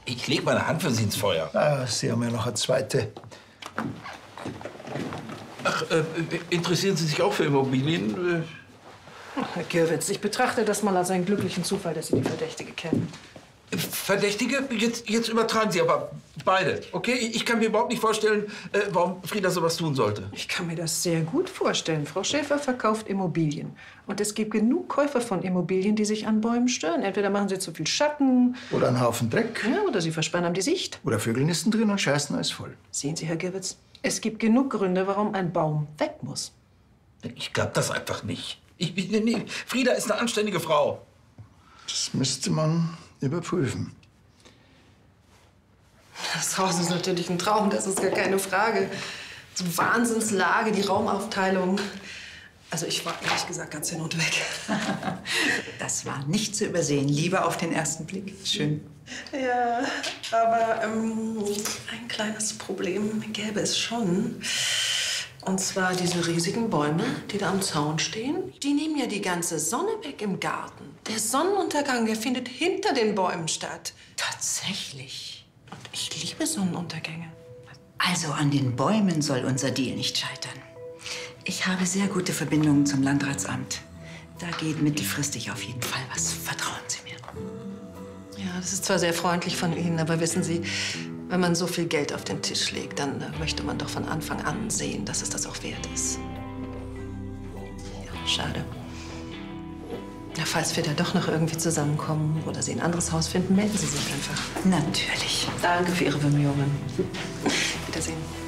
Ich leg meine Hand für Sie ins Feuer. Ah, Sie haben ja noch eine zweite. Ach, interessieren Sie sich auch für Immobilien? Herr Kirwitz, ich betrachte das mal als einen glücklichen Zufall, dass Sie die Verdächtige kennen. Verdächtige? Jetzt übertragen Sie aber beide, okay? Ich kann mir überhaupt nicht vorstellen, warum Frieda sowas tun sollte. Ich kann mir das sehr gut vorstellen. Frau Schäfer verkauft Immobilien. Und es gibt genug Käufer von Immobilien, die sich an Bäumen stören. Entweder machen sie zu viel Schatten. Oder einen Haufen Dreck. Ja, oder sie versperren einem die Sicht. Oder Vögel nisten drin und scheißen alles voll. Sehen Sie, Herr Kirwitz, es gibt genug Gründe, warum ein Baum weg muss. Ich glaube das einfach nicht. Nee, Frieda ist eine anständige Frau. Das müsste man überprüfen. Das Haus ist natürlich ein Traum, das ist gar keine Frage. So Wahnsinnslage, die Raumaufteilung. Also ich war ehrlich gesagt ganz hin und weg. Das war nicht zu übersehen. Liebe auf den ersten Blick. Schön. Ja, aber ein kleines Problem gäbe es schon. Und zwar diese riesigen Bäume, die da am Zaun stehen. Die nehmen ja die ganze Sonne weg im Garten. Der Sonnenuntergang, der findet hinter den Bäumen statt. Tatsächlich. Und ich liebe Sonnenuntergänge. Also an den Bäumen soll unser Deal nicht scheitern. Ich habe sehr gute Verbindungen zum Landratsamt. Da geht mittelfristig auf jeden Fall was. Vertrauen Sie mir. Ja, das ist zwar sehr freundlich von Ihnen, aber wissen Sie, wenn man so viel Geld auf den Tisch legt, dann möchte man doch von Anfang an sehen, dass es das auch wert ist. Ja, schade. Ja, falls wir da doch noch irgendwie zusammenkommen oder Sie ein anderes Haus finden, melden Sie sich einfach. Natürlich. Danke für Ihre Bemühungen. Wiedersehen.